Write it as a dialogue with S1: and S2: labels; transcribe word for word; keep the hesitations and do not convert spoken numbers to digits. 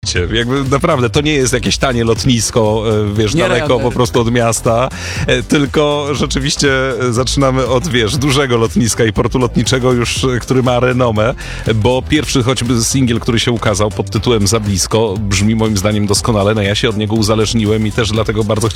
S1: Słuchajcie, jakby naprawdę to nie jest jakieś tanie lotnisko, e, wiesz,
S2: Nie
S1: daleko
S2: Ryanair.
S1: po prostu od miasta, e, tylko rzeczywiście e, zaczynamy od, wiesz, dużego lotniska i portu lotniczego już, e, który ma renomę, bo pierwszy choćby singiel, który się ukazał pod tytułem Za blisko, brzmi moim zdaniem doskonale, no ja się od niego uzależniłem i też dlatego bardzo chciałem